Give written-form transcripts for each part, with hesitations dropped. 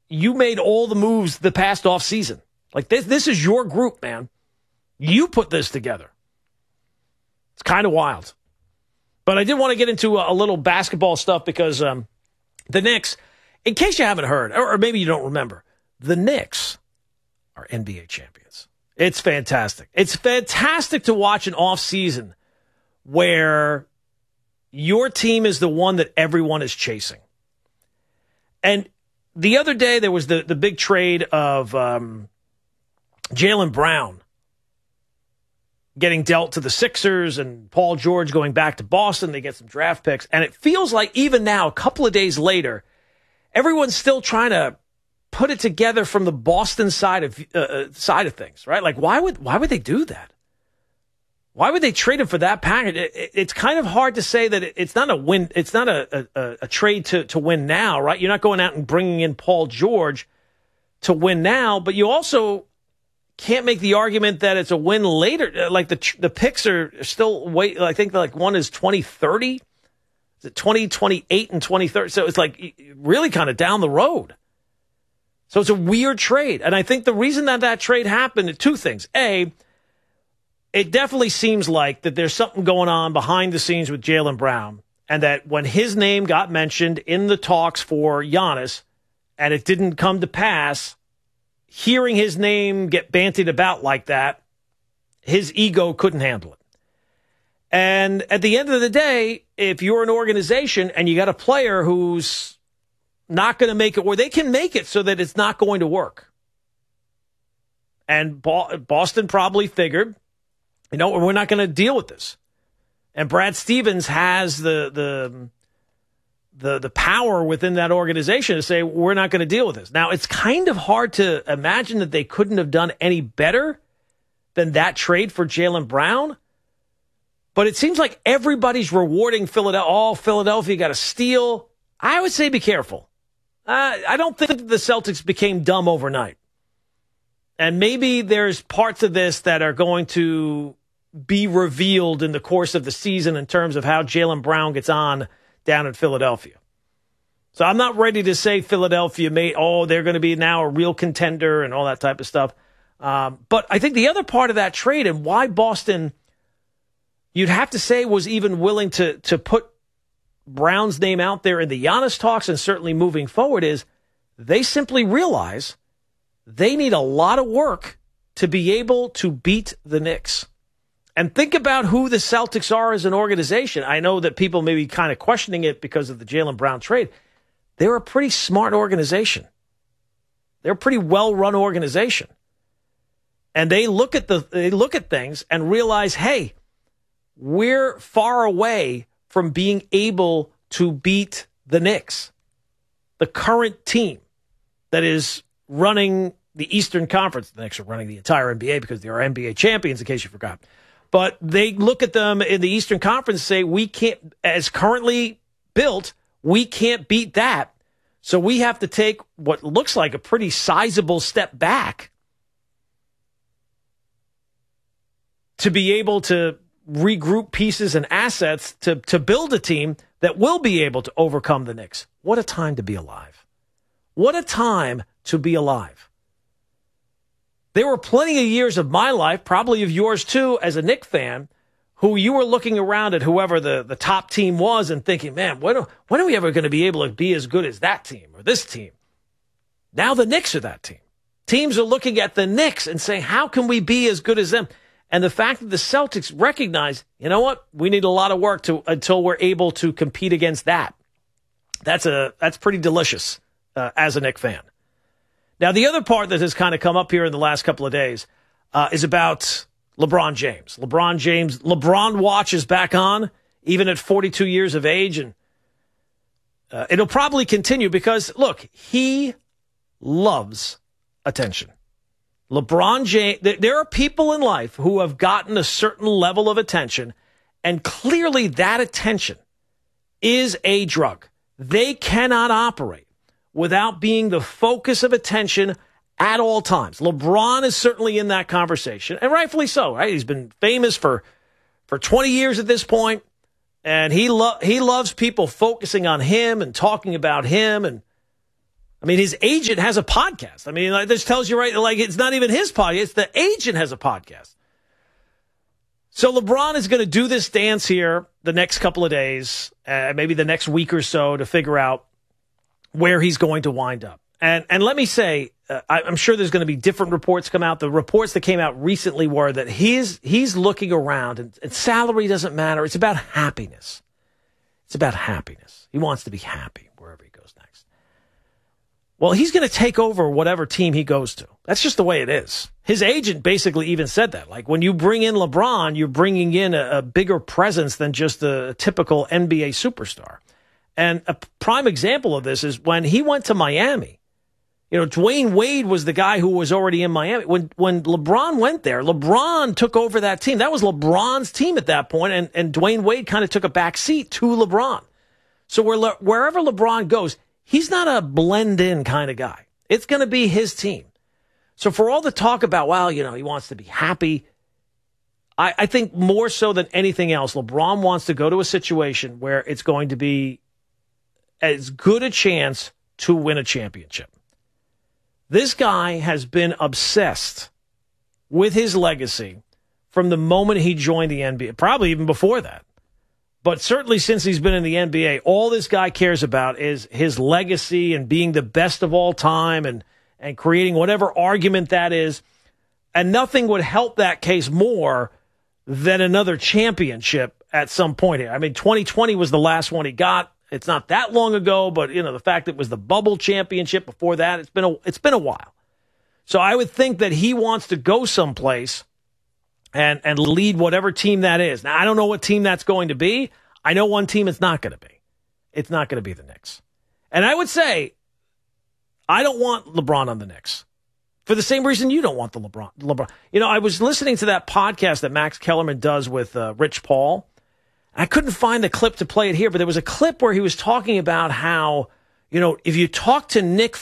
you made all the moves the past offseason. Like, this is your group, man. You put this together. It's kind of wild. But I did want to get into a little basketball stuff because the Knicks, in case you haven't heard, or maybe you don't remember, the Knicks are NBA champions. It's fantastic. It's fantastic to watch an offseason where your team is the one that everyone is chasing. And the other day, there was the big trade of Jaylen Brown getting dealt to the Sixers and Paul George going back to Boston. They get some draft picks. And it feels like even now, a couple of days later, everyone's still trying to put it together from the Boston side of things, right? Like, why would they do that? Why would they trade him for that package? It's kind of hard to say that it's not a win. It's not a trade to win now, right? You're not going out and bringing in Paul George to win now, but you also can't make the argument that it's a win later. Like the picks are still I think like one is 2030. Is it 2028 and 2030? So it's like really kind of down the road. So it's a weird trade. And I think the reason that trade happened, two things. A, it definitely seems like that there's something going on behind the scenes with Jaylen Brown, and that when his name got mentioned in the talks for Giannis and it didn't come to pass, hearing his name get bantied about like that, his ego couldn't handle it. And at the end of the day, if you're an organization and you got a player who's not going to make it, or they can make it so that it's not going to work. And Boston probably figured, we're not going to deal with this. And Brad Stevens has the power within that organization to say, we're not going to deal with this. Now, it's kind of hard to imagine that they couldn't have done any better than that trade for Jaylen Brown. But it seems like everybody's rewarding Philadelphia. Oh, Philadelphia got to steal. I would say be careful. I don't think the Celtics became dumb overnight. And maybe there's parts of this that are going to be revealed in the course of the season in terms of how Jaylen Brown gets on down in Philadelphia. So I'm not ready to say Philadelphia they're going to be now a real contender and all that type of stuff. But I think the other part of that trade and why Boston, you'd have to say, was even willing to put Brown's name out there in the Giannis talks and certainly moving forward is they simply realize they need a lot of work to be able to beat the Knicks. And think about who the Celtics are as an organization. I know that people may be kind of questioning it because of the Jaylen Brown trade. They're a pretty smart organization. They're a pretty well-run organization. And they look at things and realize, hey, we're far away from being able to beat the Knicks, the current team that is running the Eastern Conference. The Knicks are running the entire NBA because they are NBA champions, in case you forgot. But they look at them in the Eastern Conference and say, we can't, as currently built, we can't beat that. So we have to take what looks like a pretty sizable step back to be able to regroup pieces and assets to build a team that will be able to overcome the Knicks. What a time to be alive. What a time to be alive. There were plenty of years of my life, probably of yours too, as a Knicks fan, who you were looking around at whoever the top team was and thinking, man, when are we ever going to be able to be as good as that team or this team? Now the Knicks are that team. Teams are looking at the Knicks and saying, how can we be as good as them? And the fact that the Celtics recognize, you know what, we need a lot of work until we're able to compete against that. That's pretty delicious as a Knicks fan. Now, the other part that has kind of come up here in the last couple of days is about LeBron James. LeBron watch is back on, even at 42 years of age, and it'll probably continue because, look, he loves attention. LeBron James, there are people in life who have gotten a certain level of attention, and clearly that attention is a drug. They cannot operate without being the focus of attention at all times. LeBron is certainly in that conversation, and rightfully so, right? He's been famous for 20 years at this point, and he loves people focusing on him and talking about him, and I mean, his agent has a podcast. I mean, this tells you, right, like it's not even his podcast. It's the agent has a podcast. So LeBron is going to do this dance here the next couple of days, maybe the next week or so, to figure out where he's going to wind up. And let me say, I'm sure there's going to be different reports come out. The reports that came out recently were that he's looking around, and salary doesn't matter. It's about happiness. It's about happiness. He wants to be happy wherever he goes next. Well, he's going to take over whatever team he goes to. That's just the way it is. His agent basically even said that. Like, when you bring in LeBron, you're bringing in a bigger presence than just a typical NBA superstar. And a prime example of this is when he went to Miami. You know, Dwayne Wade was the guy who was already in Miami. When LeBron went there, LeBron took over that team. That was LeBron's team at that point, and Dwayne Wade kind of took a back seat to LeBron. So wherever LeBron goes, he's not a blend-in kind of guy. It's going to be his team. So for all the talk about, well, you know, he wants to be happy, I think more so than anything else, LeBron wants to go to a situation where it's going to be as good a chance to win a championship. This guy has been obsessed with his legacy from the moment he joined the NBA, probably even before that. But certainly since he's been in the NBA, all this guy cares about is his legacy and being the best of all time and creating whatever argument that is. And nothing would help that case more than another championship at some point here. I mean, 2020 was the last one he got. It's not that long ago, but you know, the fact it was the bubble championship before that, it's been a while. So I would think that he wants to go someplace and lead whatever team that is. Now, I don't know what team that's going to be. I know one team it's not going to be. It's not going to be the Knicks. And I would say I don't want LeBron on the Knicks for the same reason you don't want the LeBron. You know, I was listening to that podcast that Max Kellerman does with Rich Paul. I couldn't find the clip to play it here, but there was a clip where he was talking about how, you know, if you talk to Knicks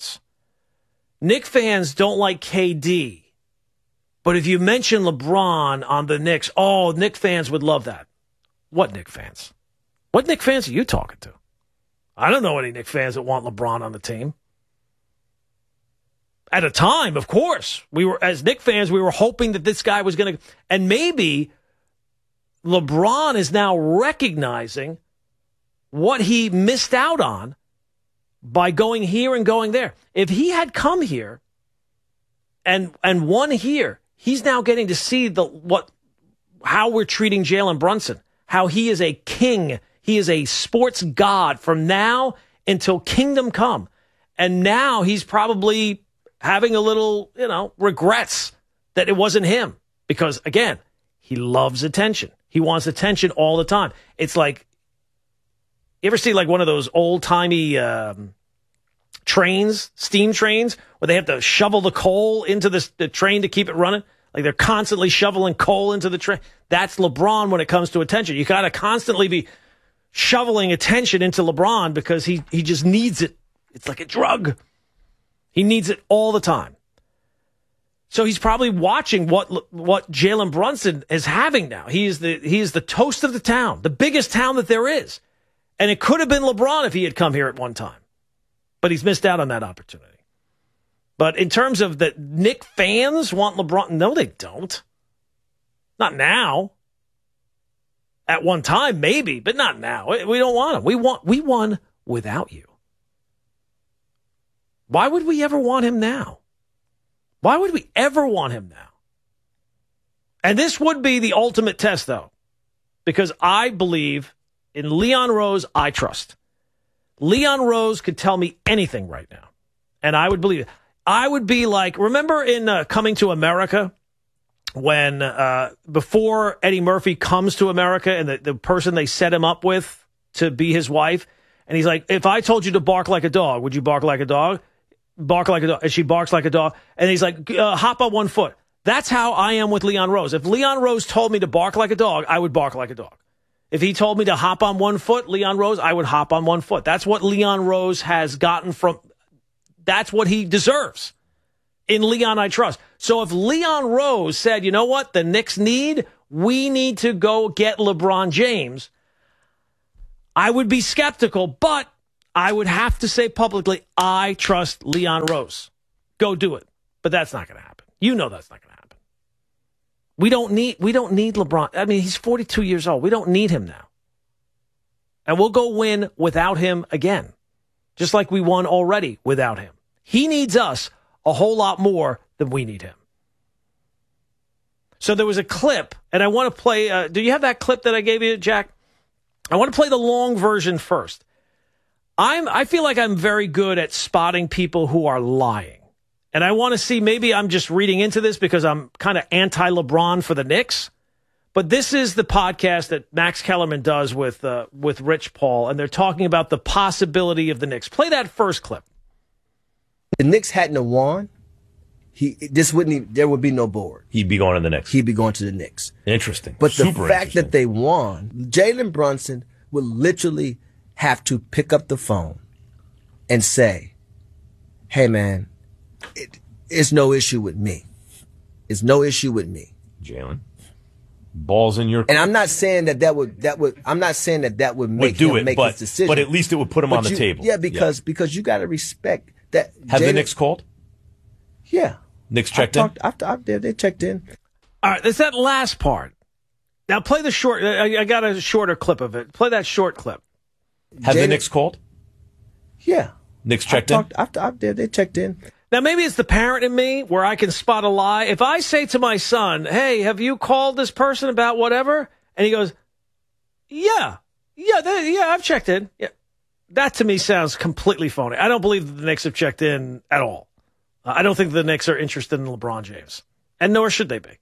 fans don't like KD. But if you mention LeBron on the Knicks, Knicks fans would love that. What Knicks fans? What Knicks fans are you talking to? I don't know any Knicks fans that want LeBron on the team. At a time, of course, as Knicks fans, we were hoping that this guy was going to, and maybe LeBron is now recognizing what he missed out on by going here and going there. If he had come here and won here, he's now getting to see how we're treating Jalen Brunson, how he is a king. He is a sports god from now until kingdom come. And now he's probably having a little, regrets that it wasn't him. Because, again, he loves attention. He wants attention all the time. It's like, you ever see like one of those old-timey trains, steam trains, where they have to shovel the coal into the train to keep it running? Like they're constantly shoveling coal into the train. That's LeBron when it comes to attention. You got to constantly be shoveling attention into LeBron because he just needs it. It's like a drug. He needs it all the time. So he's probably watching what Jalen Brunson is having now. He is the toast of the town, the biggest town that there is. And it could have been LeBron if he had come here at one time. But he's missed out on that opportunity. But in terms of the Knicks fans want LeBron, no, they don't. Not now. At one time, maybe, but not now. We don't want him. We won without you. Why would we ever want him now? Why would we ever want him now? And this would be the ultimate test, though, because I believe in Leon Rose. I trust. Leon Rose could tell me anything right now, and I would believe it. I would be like, remember in Coming to America, when before Eddie Murphy comes to America and the person they set him up with to be his wife, and he's like, if I told you to bark like a dog, would you bark like a dog? Bark like a dog. And she barks like a dog. And he's like, hop on one foot. That's how I am with Leon Rose. If Leon Rose told me to bark like a dog, I would bark like a dog. If he told me to hop on one foot, Leon Rose, I would hop on one foot. That's what Leon Rose has gotten from, that's what he deserves. In Leon, I trust. So if Leon Rose said, you know what, the Knicks we need to go get LeBron James, I would be skeptical, but I would have to say publicly, I trust Leon Rose. Go do it. But that's not going to happen. You know that's not going to happen. We don't need LeBron. I mean, he's 42 years old. We don't need him now. And we'll go win without him again, just like we won already without him. He needs us a whole lot more than we need him. So there was a clip, and I want to play. Do you have that clip that I gave you, Jack? I want to play the long version first. I feel like I'm very good at spotting people who are lying. And I want to see, maybe I'm just reading into this because I'm kind of anti-LeBron for the Knicks. But this is the podcast that Max Kellerman does with Rich Paul, and they're talking about the possibility of the Knicks. Play that first clip. The Knicks hadn't have won, there would be no board. He'd be going to the Knicks. He'd be going to the Knicks. Interesting. But the fact that they won, Jalen Brunson would literally have to pick up the phone and say, hey, man, it's no issue with me. It's no issue with me. Jalen, balls in your court. And I'm not saying that would make him make his decision. But at least it would put him on the table. Yeah, because you got to respect that. Have the Knicks called? Yeah. Knicks checked in? They checked in. All right, it's that last part. Now play the short. I got a shorter clip of it. Play that short clip. Have the Knicks called? Yeah. Knicks checked in? They checked in. Now, maybe it's the parent in me where I can spot a lie. If I say to my son, hey, have you called this person about whatever? And he goes, yeah, I've checked in. Yeah. That to me sounds completely phony. I don't believe that the Knicks have checked in at all. I don't think the Knicks are interested in LeBron James, and nor should they be.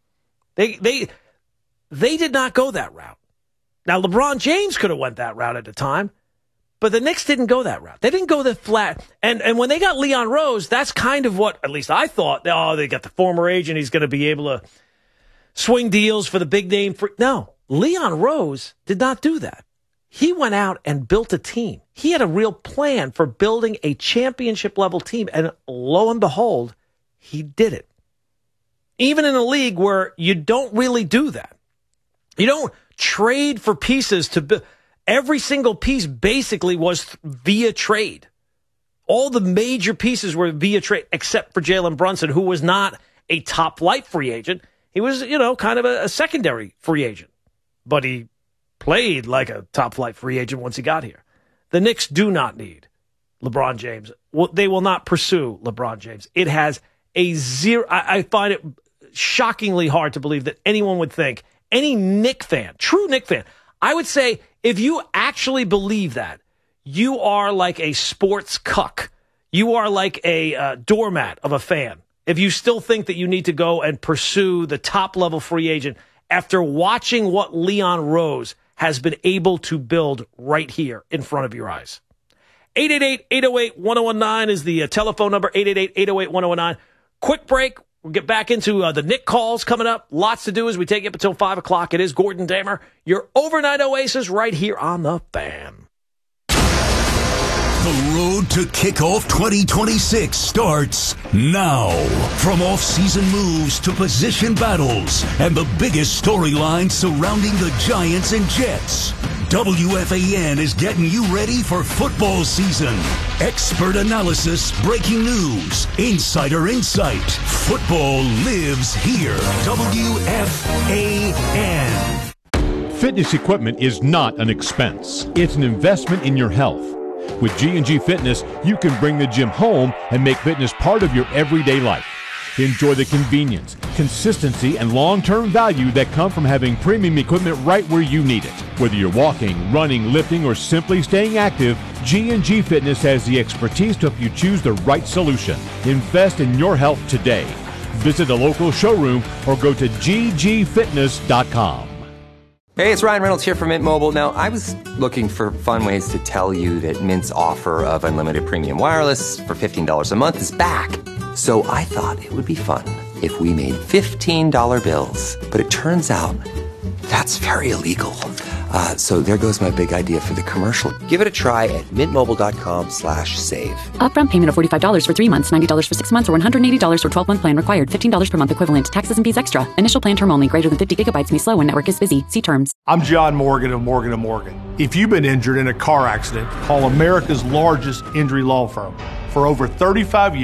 They did not go that route. Now, LeBron James could have went that route at the time, but the Knicks didn't go that route. They didn't go the flat. And when they got Leon Rose, that's kind of what, at least I thought, they got the former agent. He's going to be able to swing deals for the big name. No, Leon Rose did not do that. He went out and built a team. He had a real plan for building a championship-level team, and lo and behold, he did it. Even in a league where you don't really do that. You don't trade for pieces to build. Every single piece basically was via trade. All the major pieces were via trade, except for Jalen Brunson, who was not a top-flight free agent. He was, kind of a secondary free agent. But he played like a top-flight free agent once he got here. The Knicks do not need LeBron James. They will not pursue LeBron James. It has a zero. I find it shockingly hard to believe that anyone would think, any Knicks fan, true Knicks fan, I would say if you actually believe that, you are like a sports cuck. You are like a doormat of a fan. If you still think that you need to go and pursue the top-level free agent after watching what Leon Rose has been able to build right here in front of your eyes. 888-808-1019 is the telephone number, 888-808-1019. Quick break. We'll get back into the Knicks calls coming up. Lots to do as we take you up until 5 o'clock. It is Gordon Damer, your overnight oasis right here on The Fan. The road to kickoff 2026 starts now. From off-season moves to position battles and the biggest storylines surrounding the Giants and Jets, WFAN is getting you ready for football season. Expert analysis, breaking news, insider insight. Football lives here. WFAN. Fitness equipment is not an expense. It's an investment in your health. With G&G Fitness, you can bring the gym home and make fitness part of your everyday life. Enjoy the convenience, consistency, and long-term value that come from having premium equipment right where you need it. Whether you're walking, running, lifting, or simply staying active, G&G Fitness has the expertise to help you choose the right solution. Invest in your health today. Visit a local showroom or go to ggfitness.com. Hey, it's Ryan Reynolds here from Mint Mobile. Now, I was looking for fun ways to tell you that Mint's offer of unlimited premium wireless for $15 a month is back. So I thought it would be fun if we made $15 bills. But it turns out that's very illegal. So there goes my big idea for the commercial. Give it a try at mintmobile.com/save. Upfront payment of $45 for 3 months, $90 for 6 months, or $180 for 12-month plan required. $15 per month equivalent. Taxes and fees extra. Initial plan term only. Greater than 50 gigabytes may slow when network is busy. See terms. I'm John Morgan of Morgan & Morgan. If you've been injured in a car accident, call America's largest injury law firm. For over 35 years,